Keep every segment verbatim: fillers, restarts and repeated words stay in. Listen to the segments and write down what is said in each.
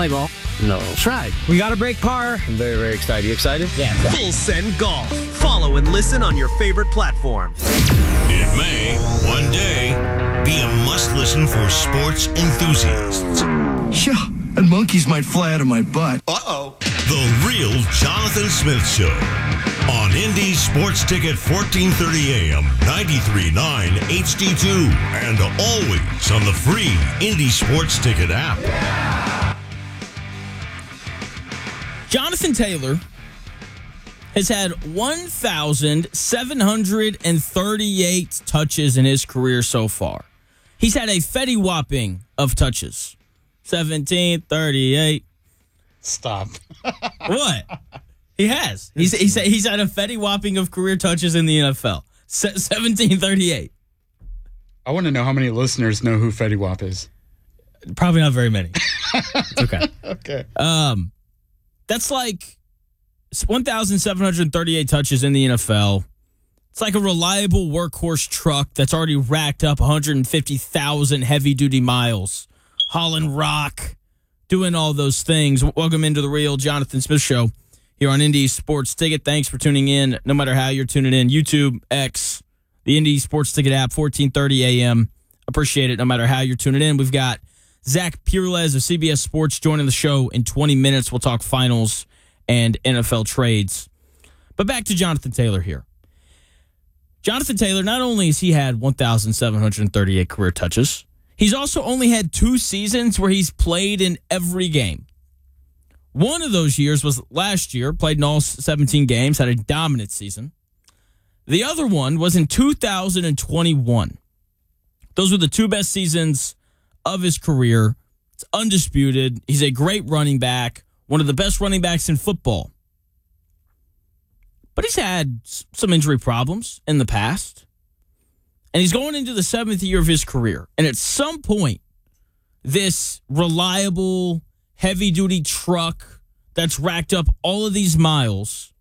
Play ball. No. Try. We got a break par. I'm very, very excited. You excited? Yeah. Full Send Golf. Follow and listen on your favorite platforms. It may, one day, be a must-listen for sports enthusiasts. Yeah, and monkeys might fly out of my butt. Uh-oh. The Real Jonathan Smith Show on Indy Sports Ticket, fourteen thirty A M, ninety-three point nine H D two, and always on the free Indy Sports Ticket app. Jonathan Taylor has had one thousand seven hundred thirty-eight touches in his career so far. He's had a Fetty whopping of touches. seventeen thirty-eight. Stop. What? He has. He's, he's, he's had a Fetty whopping of career touches in the N F L. seventeen thirty-eight. I want to know how many listeners know who Fetty Wap is. Probably not very many. It's okay. Okay. Um, that's like one thousand seven hundred thirty-eight touches in the N F L. It's like a reliable workhorse truck that's already racked up one hundred fifty thousand heavy-duty miles. hauling rock, doing all those things. Welcome into the Real Jonathan Smith Show here on Indy Sports Ticket. Thanks for tuning in, no matter how you're tuning in. YouTube, X, the Indy Sports Ticket app, fourteen thirty A M. Appreciate it no matter how you're tuning in. We've got Zach Pirles of C B S Sports joining the show in twenty minutes. We'll talk finals and N F L trades. But back to Jonathan Taylor here. Jonathan Taylor, not only has he had one thousand seven hundred thirty-eight career touches, he's also only had two seasons where he's played in every game. One of those years was last year, played in all seventeen games, had a dominant season. The other one was in two thousand twenty-one. Those were the two best seasons of his career. It's undisputed. He's a great running back, one of the best running backs in football. But he's had some injury problems in the past. And he's going into the seventh year of his career. And at some point, this reliable, heavy-duty truck that's racked up all of these miles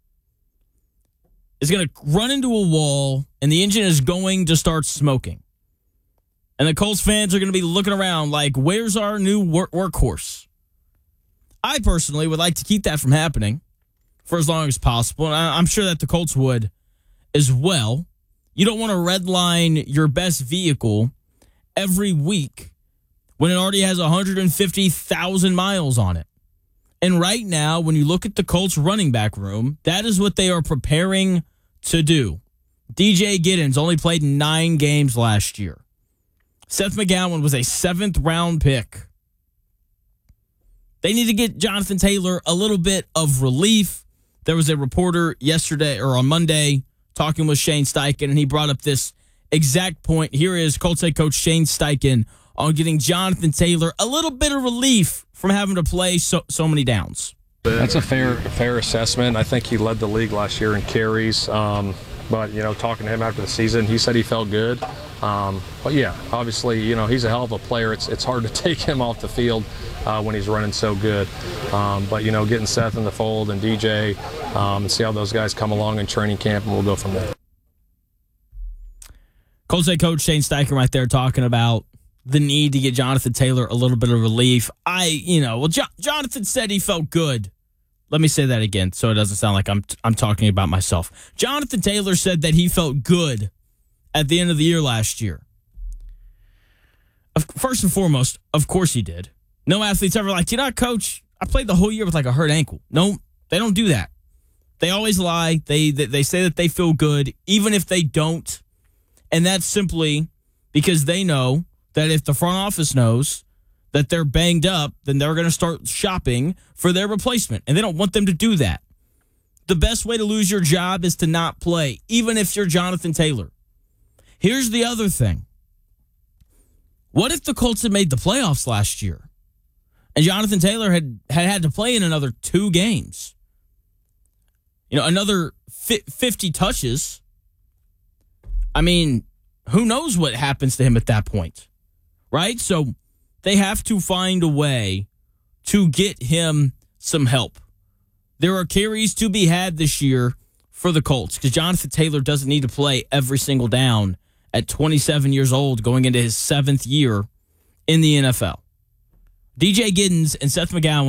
is going to run into a wall, and the engine is going to start smoking. And the Colts fans are going to be looking around like, where's our new work- workhorse? I personally would like to keep that from happening for as long as possible, and I'm sure that the Colts would as well. You don't want to redline your best vehicle every week when it already has one hundred fifty thousand miles on it. And right now, when you look at the Colts running back room, that is what they are preparing to do. D J Giddens only played nine games last year. Seth McGowan was a seventh round pick. They need to get Jonathan Taylor a little bit of relief. There was a reporter yesterday or on Monday talking with Shane Steichen, and he brought up this exact point. Here is Colts head coach Shane Steichen on getting Jonathan Taylor a little bit of relief from having to play so so many downs. That's a fair fair assessment. I think he led the league last year in carries. Um, but, you know, talking to him after the season, he said he felt good. Um, but, yeah, obviously, you know, he's a hell of a player. It's it's hard to take him off the field uh, when he's running so good. Um, but, you know, getting Seth in the fold and D J um, and see how those guys come along in training camp, and we'll go from there. Colts head coach Shane Steichen right there talking about the need to get Jonathan Taylor a little bit of relief. I, you know, well, jo- Jonathan said he felt good. Let me say that again so it doesn't sound like I'm I'm talking about myself. Jonathan Taylor said that he felt good at the end of the year last year. First and foremost, of course he did. No athlete's ever like, you know, coach, I played the whole year with like a hurt ankle. No, they don't do that. They always lie. They they say that they feel good, even if they don't. And that's simply because they know that if the front office knows that they're banged up, then they're going to start shopping for their replacement. And they don't want them to do that. The best way to lose your job is to not play, even if you're Jonathan Taylor. Here's the other thing. What if the Colts had made the playoffs last year and Jonathan Taylor had had, had to play in another two games? You know, another fifty touches. I mean, who knows what happens to him at that point, right? So they have to find a way to get him some help. There are carries to be had this year for the Colts because Jonathan Taylor doesn't need to play every single down at twenty-seven years old going into his seventh year in the N F L. D J Giddens and Seth McGowan